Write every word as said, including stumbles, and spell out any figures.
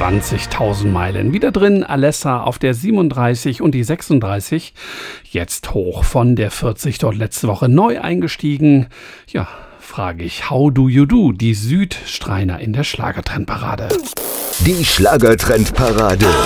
zwanzigtausend Meilen. Wieder drin, Alessa auf der siebenunddreißig und die sechsunddreißig. Jetzt hoch von der vierzig, dort letzte Woche neu eingestiegen. Ja, frage ich, how do you do? Die Südstreiner in der Schlagertrendparade. Die Schlagertrendparade.